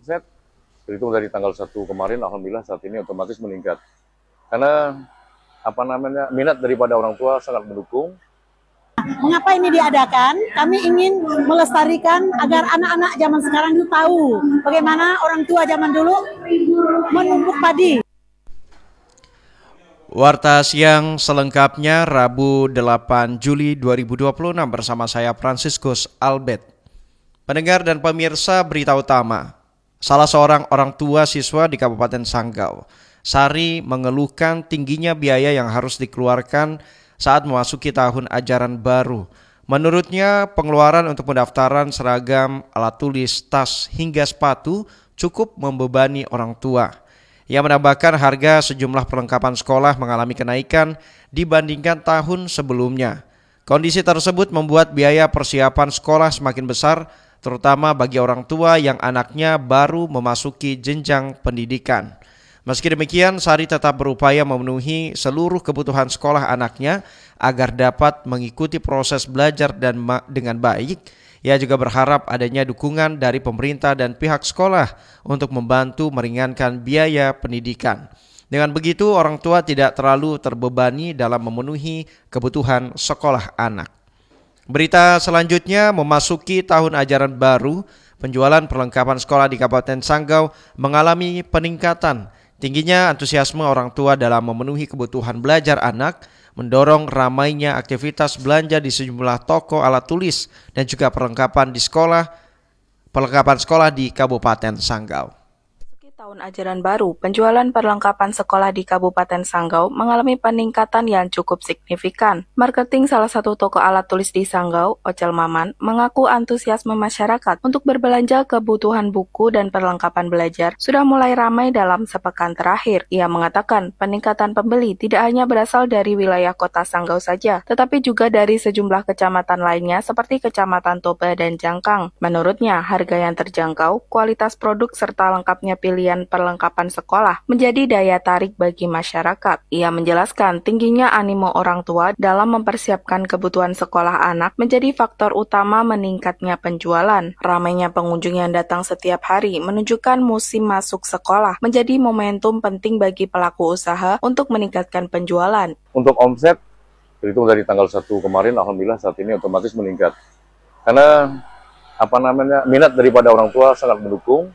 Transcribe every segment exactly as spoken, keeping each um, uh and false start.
omset terhitung dari tanggal satu kemarin, alhamdulillah saat ini otomatis meningkat. Karena apa namanya minat daripada orang tua sangat mendukung. Mengapa ini diadakan? Kami ingin melestarikan agar anak-anak zaman sekarang itu tahu bagaimana orang tua zaman dulu menumbuk padi. Warta Siang selengkapnya Rabu delapan Juli dua ribu dua puluh enam bersama saya Franciscus Albert. Pendengar dan pemirsa berita utama. Salah seorang orang tua siswa di Kabupaten Sanggau, Sari, mengeluhkan tingginya biaya yang harus dikeluarkan saat memasuki tahun ajaran baru. Menurutnya, pengeluaran untuk pendaftaran seragam, alat tulis, tas, hingga sepatu cukup membebani orang tua. Ia menambahkan harga sejumlah perlengkapan sekolah mengalami kenaikan dibandingkan tahun sebelumnya. Kondisi tersebut membuat biaya persiapan sekolah semakin besar, terutama bagi orang tua yang anaknya baru memasuki jenjang pendidikan. Meski demikian, Sari tetap berupaya memenuhi seluruh kebutuhan sekolah anaknya agar dapat mengikuti proses belajar dan ma- dengan baik. Ia juga berharap adanya dukungan dari pemerintah dan pihak sekolah untuk membantu meringankan biaya pendidikan. Dengan begitu, orang tua tidak terlalu terbebani dalam memenuhi kebutuhan sekolah anak. Berita selanjutnya, memasuki tahun ajaran baru, penjualan perlengkapan sekolah di Kabupaten Sanggau mengalami peningkatan. Tingginya antusiasme orang tua dalam memenuhi kebutuhan belajar anak mendorong ramainya aktivitas belanja di sejumlah toko alat tulis dan juga perlengkapan di sekolah, perlengkapan sekolah di Kabupaten Sanggau. Tahun ajaran baru, penjualan perlengkapan sekolah di Kabupaten Sanggau mengalami peningkatan yang cukup signifikan. Marketing salah satu toko alat tulis di Sanggau, Ocel Maman, mengaku antusiasme masyarakat untuk berbelanja kebutuhan buku dan perlengkapan belajar sudah mulai ramai dalam sepekan terakhir. Ia mengatakan peningkatan pembeli tidak hanya berasal dari wilayah kota Sanggau saja, tetapi juga dari sejumlah kecamatan lainnya seperti Kecamatan Toba dan Jangkang. Menurutnya, harga yang terjangkau, kualitas produk serta lengkapnya pilihan perlengkapan sekolah menjadi daya tarik bagi masyarakat. Ia menjelaskan tingginya animo orang tua dalam mempersiapkan kebutuhan sekolah anak menjadi faktor utama meningkatnya penjualan. Ramainya pengunjung yang datang setiap hari menunjukkan musim masuk sekolah menjadi momentum penting bagi pelaku usaha untuk meningkatkan penjualan. Untuk omset terhitung dari tanggal satu kemarin, alhamdulillah saat ini otomatis meningkat. Karena apa namanya minat daripada orang tua sangat mendukung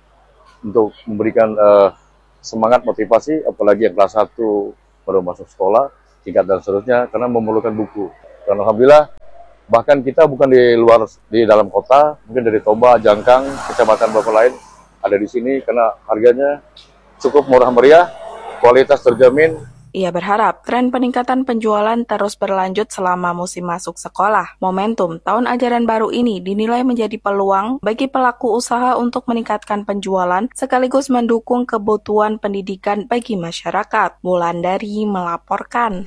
untuk memberikan uh, semangat motivasi, apalagi yang kelas satu baru masuk sekolah, tingkat dan seterusnya, karena memerlukan buku. Dan alhamdulillah, bahkan kita bukan di luar, di dalam kota, mungkin dari Toba, Jangkang, kecamatan beberapa lain, ada di sini karena harganya cukup murah meriah, kualitas terjamin. Ia berharap tren peningkatan penjualan terus berlanjut selama musim masuk sekolah. Momentum tahun ajaran baru ini dinilai menjadi peluang bagi pelaku usaha untuk meningkatkan penjualan sekaligus mendukung kebutuhan pendidikan bagi masyarakat. Wulandari melaporkan.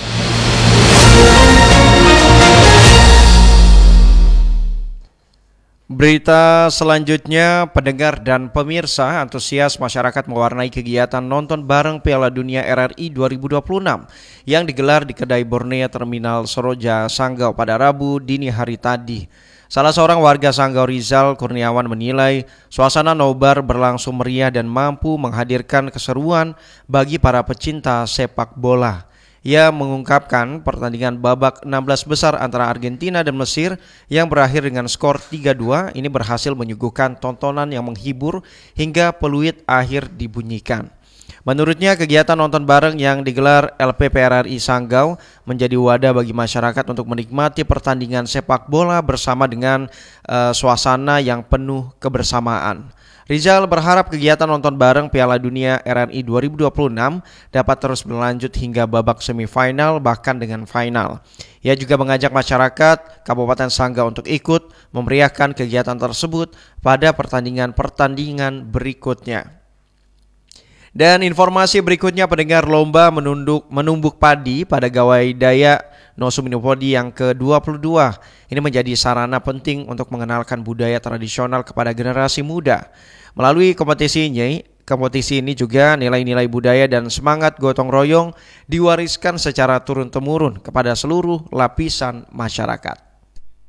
Berita selanjutnya, pendengar dan pemirsa, antusias masyarakat mewarnai kegiatan nonton bareng Piala Dunia R R I dua ribu dua puluh enam yang digelar di Kedai Borneo Terminal Soroja, Sanggau pada Rabu dini hari tadi. Salah seorang warga Sanggau, Rizal Kurniawan, menilai suasana nobar berlangsung meriah dan mampu menghadirkan keseruan bagi para pecinta sepak bola. Ia mengungkapkan pertandingan babak enam belas besar antara Argentina dan Mesir yang berakhir dengan skor tiga dua ini berhasil menyuguhkan tontonan yang menghibur hingga peluit akhir dibunyikan. Menurutnya, kegiatan nonton bareng yang digelar L P P R R I Sanggau menjadi wadah bagi masyarakat untuk menikmati pertandingan sepak bola bersama dengan uh, suasana yang penuh kebersamaan. Rizal berharap kegiatan nonton bareng Piala Dunia R R I dua ribu dua puluh enam dapat terus berlanjut hingga babak semifinal bahkan dengan final. Ia juga mengajak masyarakat Kabupaten Sanggau untuk ikut memeriahkan kegiatan tersebut pada pertandingan-pertandingan berikutnya. Dan informasi berikutnya, pendengar, lomba menunduk, menumbuk padi pada Gawai Dayak Nosuminopodi yang ke dua puluh dua ini menjadi sarana penting untuk mengenalkan budaya tradisional kepada generasi muda. Melalui kompetisinya, kompetisi ini juga nilai-nilai budaya dan semangat gotong royong diwariskan secara turun-temurun kepada seluruh lapisan masyarakat.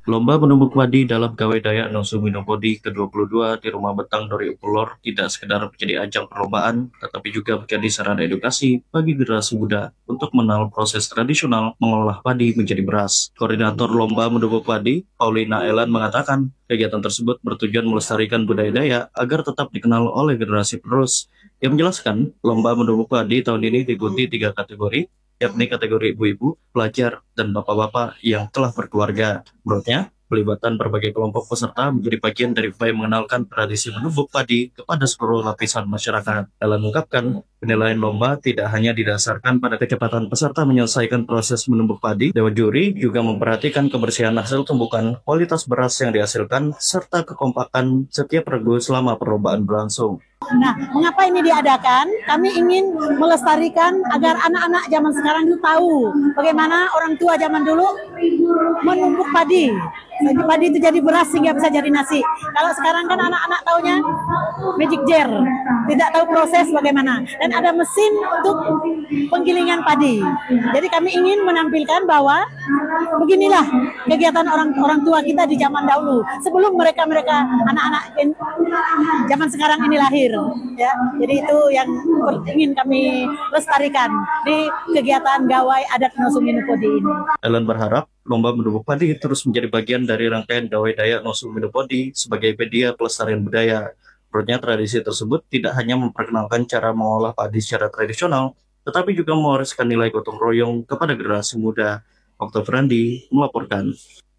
Lomba menumbuk padi dalam Gawe Dayak Nosu Minopodi ke dua puluh dua di Rumah Betang Dori Upulor tidak sekedar menjadi ajang perlombaan, tetapi juga menjadi sarana edukasi bagi generasi muda untuk mengenal proses tradisional mengolah padi menjadi beras. Koordinator Lomba Menumbuk Padi, Paulina Elan mengatakan, kegiatan tersebut bertujuan melestarikan budaya Dayak agar tetap dikenal oleh generasi penerus. Ia menjelaskan, Lomba Menumbuk Padi tahun ini diikuti tiga kategori, yakni kategori ibu-ibu, pelajar, dan bapak-bapak yang telah berkeluarga. Menurutnya, pelibatan berbagai kelompok peserta menjadi bagian dari upaya mengenalkan tradisi menumbuk padi kepada seluruh lapisan masyarakat. Ellen mengungkapkan, penilaian lomba tidak hanya didasarkan pada kecepatan peserta menyelesaikan proses menumbuk padi, dewan juri juga memperhatikan kebersihan hasil tumbukan, kualitas beras yang dihasilkan, serta kekompakan setiap regu selama perlombaan berlangsung. Nah, mengapa ini diadakan? Kami ingin melestarikan agar anak-anak zaman sekarang itu tahu bagaimana orang tua zaman dulu menumbuk padi. Jadi padi itu jadi beras sehingga bisa jadi nasi. Kalau sekarang kan anak-anak taunya magic jar, tidak tahu proses bagaimana. Dan ada mesin untuk penggilingan padi. Jadi kami ingin menampilkan bahwa beginilah kegiatan orang-orang tua kita di zaman dahulu sebelum mereka-mereka anak-anak zaman sekarang ini lahir. Ya, jadi itu yang ingin kami lestarikan di kegiatan Gawai Adat Nosu Minopodi ini. Ellen berharap lomba menumbuk padi terus menjadi bagian dari rangkaian Gawai Dayak Nosu Minopodi sebagai media pelestarian budaya. Menurutnya tradisi tersebut tidak hanya memperkenalkan cara mengolah padi secara tradisional, tetapi juga mewariskan nilai gotong royong kepada generasi muda. Oktav Randi melaporkan.